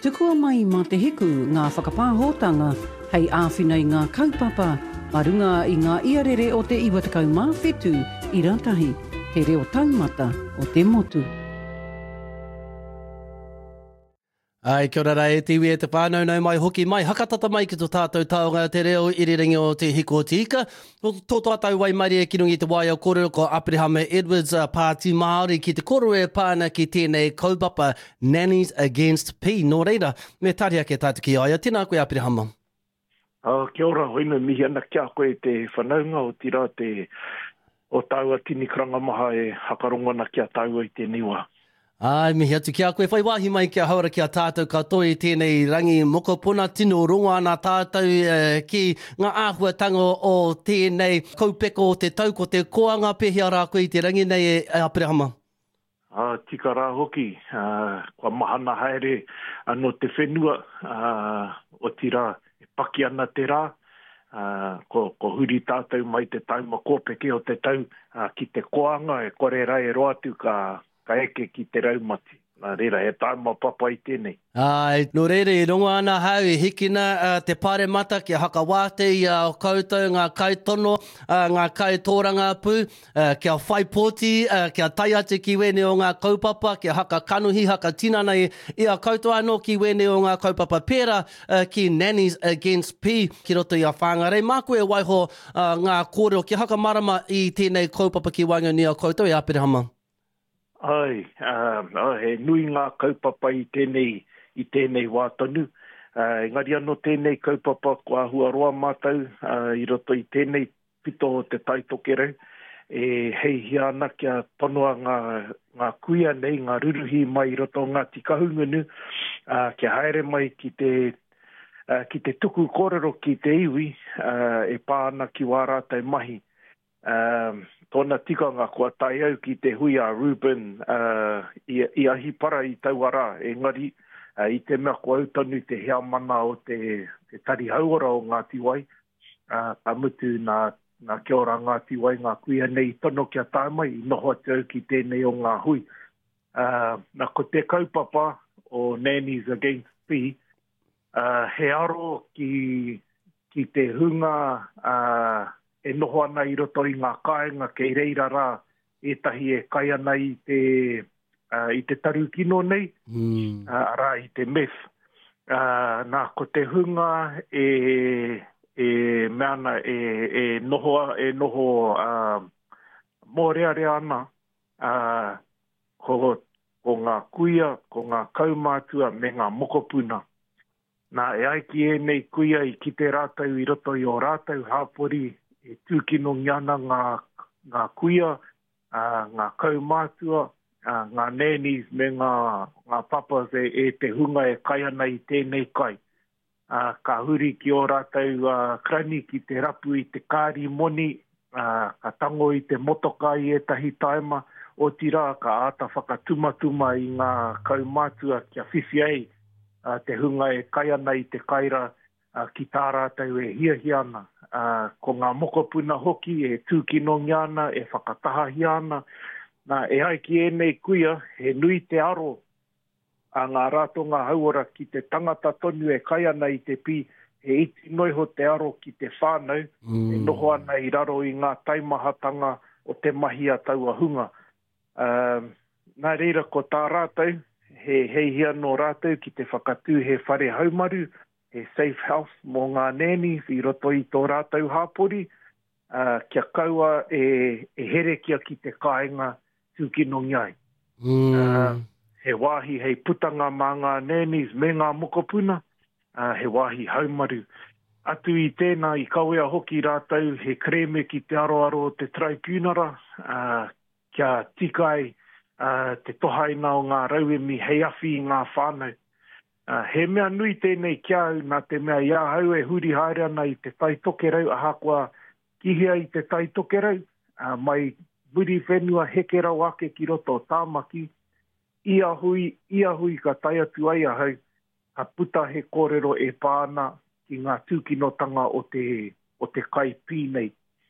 Tukua mai mā te hiku ngā whakapāhōtanga hei āwhina i ngā kaupapa, marunga i ngā iarere o te 27 i ratahi, he reo taumata o te motu. Ai, kia ora e te iwi e te whānaunau mai hoki mai. Hakatata mai ki tō tātou taonga te reo iriringi o te hiko o te ika. Tō tātou wai maria e kirungi te waia kōrero ko Abrahama Edwards Pāti Māori ki te koro e pāna ki tēnei kaupapa Nannies Against P. Nō reira, me taria ke tātou ki aia. Tēnā koe Abrahama. Kia ora, hoina mihi ana kia koe te whanaunga o tira te o taua tini karanga maha e hakarongona kia taua i te niwa. Ai, mihi atu kia koe. Whai wāhi mai kia haura kia tātou katoa i tēnei rangi mokopuna tino ronga ana tātou ki ngā āhuatanga o tēnei kaupeko o te tau ko te koanga pehia rā koe i te rangi nei e Abrahama. Tika rā hoki, kua mahana haere anō te whenua o tira e paki ana te rā. Ko huri tātou mai te tauma kōpeke o te tau ki te koanga e kore rai e roatu ka eke ki te raumati. Nā reira, e tāma papa i tēnei. Ai, no reira, e rongo ana hau, e hikina te pare mata ki hakawate i koutou, ngā kaitono, ngā kaitōranga pū, kia whaipoti, kia tai ate ki wene o ngā kaupapa, kia haka kanuhi, haka tinana i a koutou anō ki wene o ngā kaupapa pēra ki Nannies Against P, ki roto i a whāngarei. Mā koe waiho ngā kōrero ki haka marama i tēnei kaupapa ki wainga ni a koutou i Aperehama. Ai, he nui ngā kaupapa i tēnei wātonu. Engari anō tēnei kaupapa kua huaroa mātou i roto i tēnei pito o te taitokerau. Hei hia ana kia tonoa ngā kuia nei, ngā ruruhi mai i roto ngā tikahungunu, kia haere mai ki te tuku kōrero ki te iwi, e pāna ki wārātai mahi. Tōna tikanga kua tai au ki te hui a Ruben i ahi para i tauara. Engari, i te mea kua autanu te hea mana o te tari hauora o Ngāti Wai. Ka mutu nā kia ora Ngāti Wai, ngā kuia nei tono kia tāmai, i noho atu au ki tēnei o ngā hui. Nā ko te kaupapa o Nannies Against P, he aro ki te hunga e noho ana i roto i ngā kāinga kei reira rā, etahi e kai ana i te tarukino nei, rā i te meth. Nā ko te hunga meana noho mōrearea ana ko ngā kuia, ko ngā kaumātua me ngā mokopuna. Nā e aiki e nei kuia i ki te rātau i roto i o rātau hāpori, e tūkino ngiana ngā kuia, ngā kaumātua, ngā nannies me ngā papas e te hunga e kai ana i tēnei kai. Ka huri ki o rātau krani ki te rapu i te kāri moni, ka tango i te motoka i etahi taima, o tira ka āta whakatumatuma i ngā kaumātua kia whiwhi ai, te hunga e kai ana i te kaira ki tā rātau e hiahia ana. Ko ngā mokopuna hoki e tūkino ngiana, e whakatahahi ana. Nā e aiki e nei kuia, he nui te aro a ngā rātonga hauora ki te tangata tonu e kai ana i te pi, he iti noiho te aro ki te whānau, e noho ana i raro i ngā taimahatanga o te mahi a taua hunga. Nā reira ko tā rātau, he heihia no rātau ki te whakatū he whare haumaru, he safe house mō ngā nannies i roto i tō rātau hāpori, kia kaua e here kia ki te kāinga tūkino ngai. He wāhi hei putanga mā ngā nannies me ngā mokopuna, he wāhi haumaru. Atu i tēnā i kawea hoki rātau, he kreme ki te aroaro o te tribunara, kia tikai te tohaina o ngā rauemi hei awhi i ngā whānau. He mea nui tēnei kia au nā te mea ia hau e huri haere ana i te taitokerau, aha kua kihia i te taitokerau, mai muri whenua hekera wake ki roto tāmaki, ia hui ka tai atu ai ahau, ka puta he kōrero e pāna ki ngā tūkinotanga o te kai pīnei.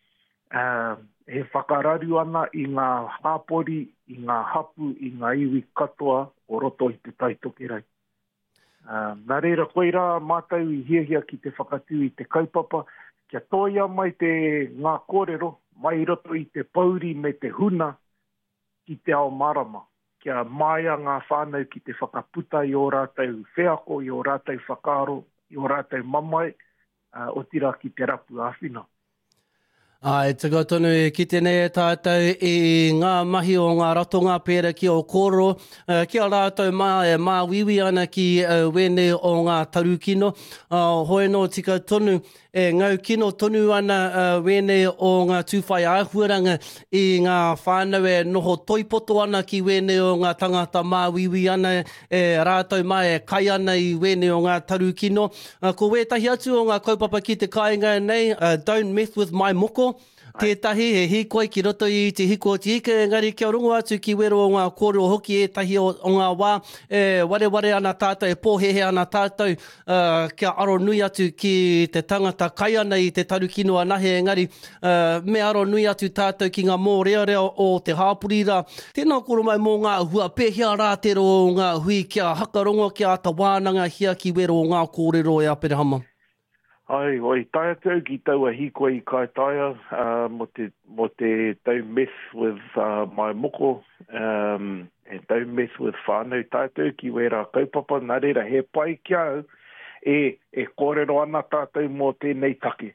He whakararu ana i ngā hāpori, i ngā hapu, i ngā iwi katoa o roto i te taitokerau. Nā reira koe rā mātou I hiahia ki te whakatū I te kaupapa, kia toia mai te ngā kōrero, mai roto I te pauri me te huna ki te ao marama. Kia maia ngā whānau ki te whakaputa I o rātou wheako, I o rātou whakaaro, I o rātou mamai, o tira ki te rapu āwhina. Ai, te tonu ki tēnei tātou I ngā mahi o ngā ratonga pēra ki o koro. Kia rātou mā wiwi ana ki wene o ngā tarukino. Hoi no tika tonu ngau kino tonu ana wene o ngā tūwhai āhuaranga I ngā whānau noho toipoto ana ki wene o ngā tangata mā wiwi ana rātou mai kai ana I wene o ngā tarukino. Ko wētahi atu o ngā kaupapa ki te kāinga nei, don't mess with my moko. Tētahi he hikoi ki roto I te hiko te hika, engari kia rongo atu ki wero o ngā kōrero hoki etahi o ngā wā, ware ana tātou, pōhehe ana tātou, kia aro nui atu ki te tangata kai ana I te tarukino anahe, engari me aro nui atu tātou ki ngā mōrearea o te hāpurira. Tēnā koro mai mō ngā hua pēhea rātero o ngā hui kia hakarongo kia ata wānanga hia ki wero o ngā kōrero e Aperehama. Ai, oi, taia tau ki taua hiko I kai taia, mo te tau mess with my moko, and tau mess with whānau, taia tau ki wera kaupapa, nā reira he pai kia au, e kōrero ana tātou mō tēnei take.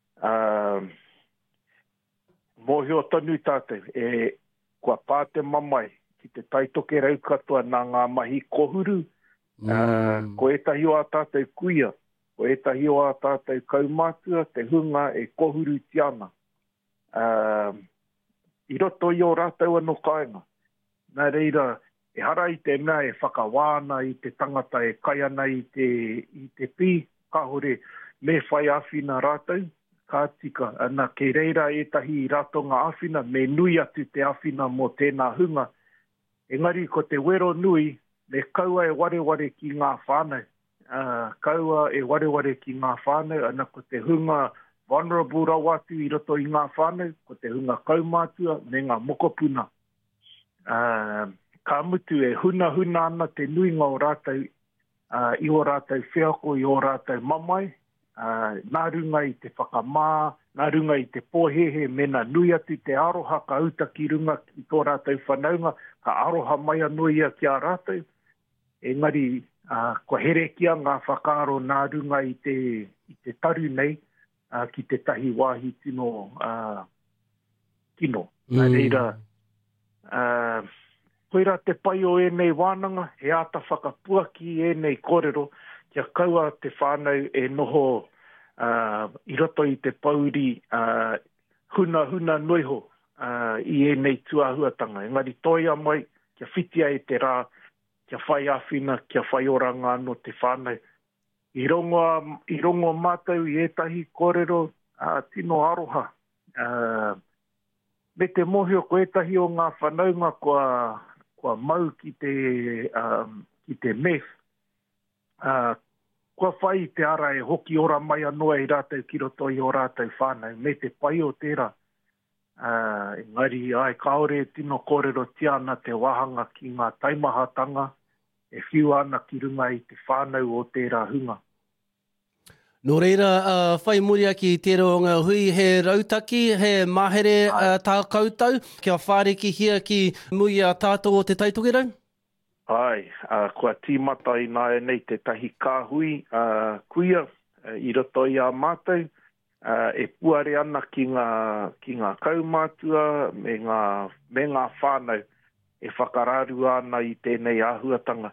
Mōhio tonu tātou, kua pā te mamai, ki te taitoke rau katoa nā ngā mahi kohuru, ko etahi o a tātou kuia, ko etahi o a tātou kaumātua, te hunga e kohuru tiana. I roto I o rātou anō kāinga. Nā reira, e hara I te mea e whakawāna I te tangata e kai ana I te pī, ka hore me whai āwhina rātou, ka tika. Ana ke reira etahi I ratonga āwhina, me nui atu te āwhina mō tēnā hunga. Engari ko te wero nui, me kaua e wareware ki ngā whānau. Kaua e wareware ki ngā whānau, ana ko te hunga vulnerable rawatu I roto I ngā whānau, ko te hunga kaumātua me ngā mokopuna. Ka mutu e huna ana te nuinga o rātou, I o rātou wheako, I o rātou mamai, nā runga I te whakamā, nā runga I te pōhehe, mena nui atu te aroha, ka uta ki runga ki tō rātou whanaunga, ka aroha mai anō ia ki a rātou. Engari, ko herekia ngā whakaaro nā runga I te taru nei, ki te tahi wāhi tino kino. Nā reira, koira te pai o enei wānanga, he ata whakapuaki enei kōrero, kia kaua te whānau e noho I roto I te pauri huna noiho I enei tuahuatanga. Engari toia mai, kia whitia e te rā, kia whai āwhina, kia whai oranga anō te whānau. I rongo mātou I etahi kōrero tino aroha. Me te mohio ko etahi o ngā whanaunga kua mau ki te meth. Kua whai te ara e hoki ora mai anoa I rātou ki roto I o rātou whānau. Me te pai o tērā. Engari, ai kaore tino kōrero tiana te wahanga ki ngā taimahatanga, e whiu ana ki runga I te whānau o tērā hunga. Nō reira, whai muri aki I tērā o ngā hui, he rautaki, he mahere tā koutou, kia whāreki hia ki mui a tātou o te taitoke rau? Ai, kua tīmata I nā nei te tahi kāhui, kuia, I roto I a mātou, e puare ana ki ngā kaumātua, me ngā whānau, e whakararu ana I tēnei āhuatanga.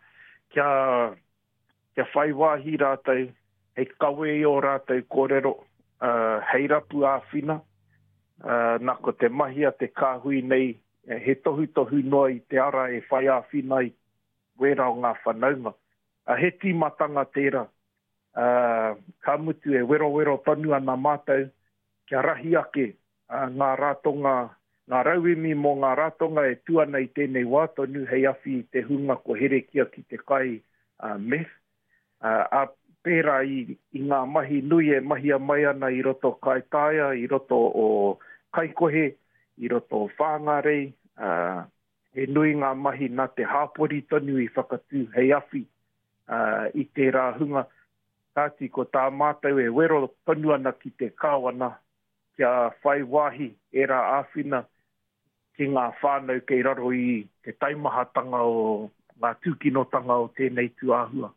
Kia whai wāhi rātou, hei kawe I o rātou kōrero, hei rapu āwhina, nā ko te mahi a te kāhui nei, he tohu noa I te ara e whai āwhina I wera o ngā whanaunga. He tīmatanga tērā, ka mutu e wero tonu ana mātou, kia rahi ake ngā ratonga, ngā rauemi mō ngā ratonga e tuana I tēnei wātonu, hei awhi I te hunga ko herekia ki te kai meth. A pērā I ngā mahi nui e mahia mai ana I roto kai tāia, I roto o kaikohe, I roto o whāngarei, e nui ngā mahi nā te hāpori tonu I whakatū, hei awhi I te rāhunga, tāti ko tā mātou e wero tonu ana ki te kāwana, kia whai wāhi e rā āwhina ki ngā whānau kei raro i te taimahatanga o ngā tūkinotanga o tēnei tuāhua.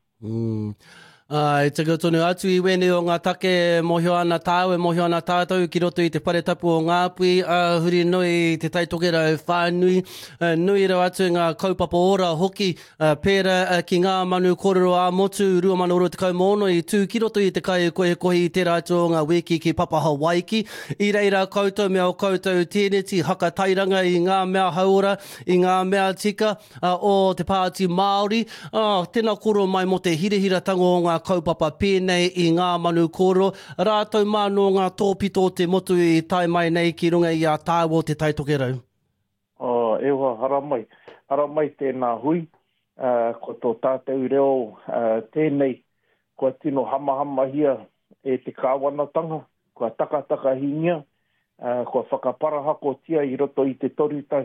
I te tonu atu I wene o ngā take mohio ana tāu e mohio ana tātou ki roto I te whare tapu o Ngāpui, huri nui te taitokera o whānui, nui rau atu ngā kaupapa ora hoki, pēra ki ngā manu kōrero a motu, rua manu oro te kaumono I tū ki roto I te kai koe kohi I te rātou o ngā wiki ki Papa Hawaiki. I reira koutou mea o koutou tēneti haka tairanga I ngā mea haura, I ngā mea tika o te Pāti Māori. Tēnā koro mai mo te hirehira tango o ngā kaupapa pēnei I ngā manu kōrero. Rātou māno ngā tōpito te motu I tai mai nei ki runga I a tāu o te taitokerau. Ewa, haramai tēnā hui. Ko tō tātou reo tēnei, kua tino hamahama hia e te kāwanatanga, kua takataka hingia, kua whakaparahako tia I roto I te torutau.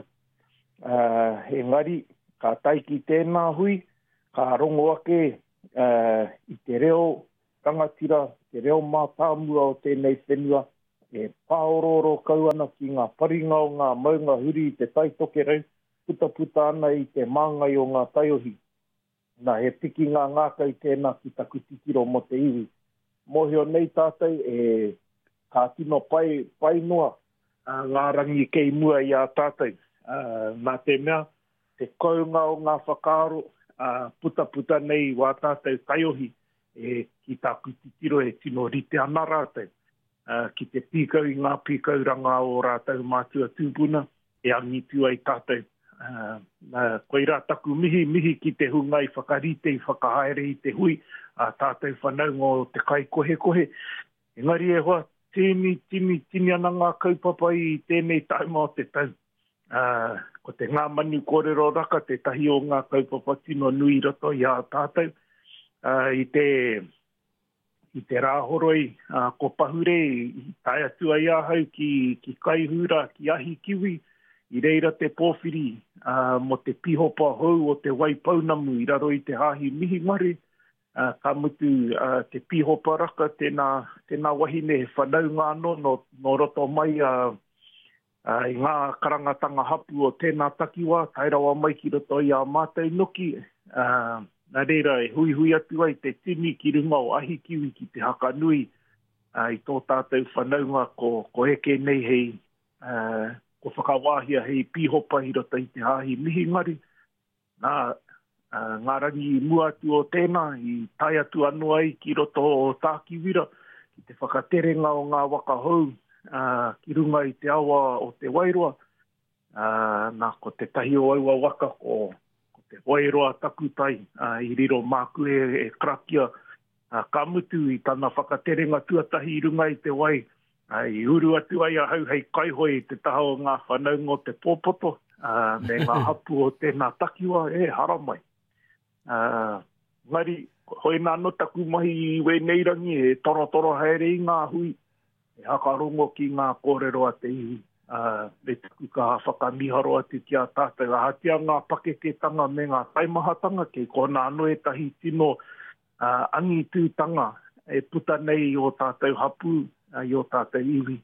Engari, ka taiki tēnā hui, ka rongo ake, I te reo rangatira, te reo mātāmua o tēnei whenua, e pāororo kauana ki ngā paringa o ngā maunga huri I te taitokerau, puta ana I te māngai o ngā taiohi. Nā he piki ngā ngākau tēnā ki taku tikiro mo te iwi. Mohio nei tātou e ka tino pai noa ngā rangi kei mua I a tātou. Nā te mea, te kaunga o ngā whakaaro, puta nei wā tātou taiohi ki taku tikiro e tino rite ana rātou. Ki te pīkau I ngā pīkauranga o rātou mātua tūpuna e angitu ai tātou. Koe rā taku mihi ki te hunga I whakarite I whakahaere I te hui tātou whanaunga o te kai kohe. Engari e hoa tini ana ngā kaupapa I tēnei tauma o te tau. Ko te ngā manu kōrero raka, te tahi o ngā kaupapa tino nui roto I a tātou. I te rāhoroi, ko pahure, I tai atua I ahau ki kaihura, ki ahi kiwi, I reira te pōwhiri, mo te pihopa hou o te waipaunamu, I raro I te hahi mihi mare, ka mutu te pihopa raka, tēnā wahine he whanau ngā no roto mai I ngā karangatanga hapu o tēnā takiwa, tairawa mai ki roto I a mātou noki, nā reira e hui atu ai te tini ki runga o ahi kiwi ki te haka nui, I tō tātou whanaunga ko eke nei hei, ko whakawāhia hei pihopa I roto I te hahi mihi ngari. Ngā rangi mua atu o tēnā, I tai atu anu ai ki roto o tākiwira, ki te whakaterenga o ngā waka hou, ki runga I te awa o te wairoa, ko te tahi o aua waka ko te wairoa takutai, I riro māku e krakia, ka mutu I tana whakaterenga tuatahi I runga I te wai, I uru atu ai a hau hei kaihoi te taha o ngā whanaunga o te pōpoto, me ngā hapu o tēnā takiwa, haramai. Ngari, hoi nā no taku mahi I wenei rangi, e toro haere I ngā hui, e hakarongo ki ngā kōrero a te iwi. Me tuku ka whakamiharo atu ki a tātou. Hatia ngā paketetanga me ngā taimahatanga, kei kona anu e tahi tino angitūtanga e puta nei o tātou hapu, I o tātou iwi.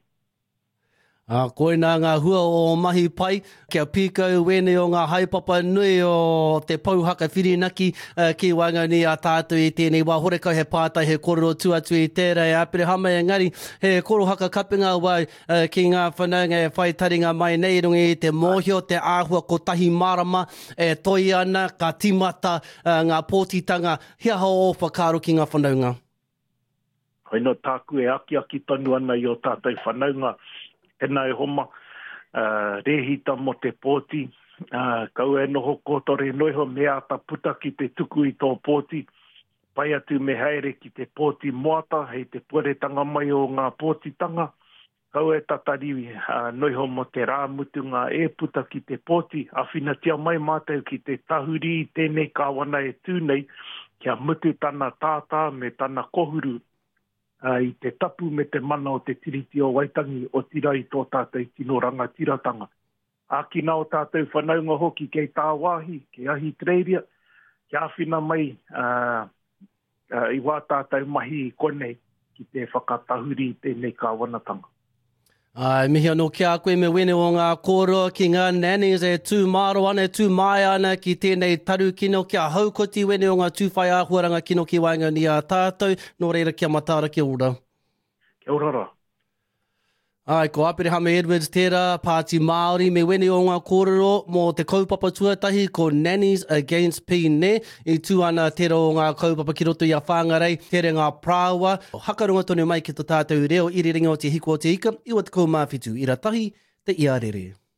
Koe nā ngā hua o mahi pai, kia pīkau wene o ngā haipapa nui o te pauhaka whirinaki ki Waingauni a tātou I tēnei wā horekau he pātai he kōrero tuatu I tērā e apere hama engari he korohaka kapinga wai ki ngā whanaunga e whai taringa mai nei rungi I te mōhio, te āhua ko tahi marama e toi ana ka timata ngā pōtitanga hea hao o whakaro ki ngā whanaunga. Hoi no tāku e aki tonu ana I o tātou whanaunga. Tēnā e homa, rehita mo te pōti, kau e noho kōtore noiho mea ta puta ki te tuku I tō pōti, pai atu me haere ki te pōti moata, hei te pueretanga mai o ngā pōtitanga, kau e tatariwi noiho mo te rāmutunga e puta ki te pōti, awhina tia mai mātou ki te tahuri I tēnei kāwana e tūnei, kia mutu tana tātā me tana kohuru, I te tapu me te mana o te tiriti o Waitangi o tira I tō tātou tino ranga tiratanga. Ākina o tātou whanaunga hoki kei tā wāhi, kei ahi treiria, kia whina mai I wā tātou mahi I konei ki te whakatahuri tēnei ka wanatanga. Mihi anō kia koe me wene o ngā kōroa ki ngā nannies e tū māro ana, tū mai ana ki tēnei taru kino kia haukoti wene o ngā tūwhai āhuaranga kino ki wainga ni a tātou. Nō reira kia matara ki ora. Kia ora. Ko Apirihame Edwards tērā, Pāti Māori, me wene o ngā kōrero mō te kaupapa tuatahi ko Nannies Against Pine. I tū ana tērā o ngā kaupapa ki roto I a whāngarei, tere ngā prāua. Hakarunga tonu mai ki tō tātou reo, iriringa o te hiko o te ika, iwa te kou mawhitu, ira tahi, te ia rere.